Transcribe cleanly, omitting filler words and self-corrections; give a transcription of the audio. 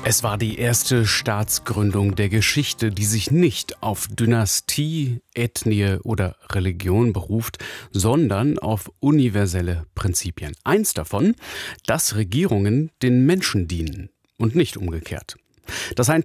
Es war die erste Staatsgründung der Geschichte, die sich nicht auf Dynastie, Ethnie oder Religion beruft, sondern auf universelle Prinzipien. Eins davon, dass Regierungen den Menschen dienen und nicht umgekehrt. Das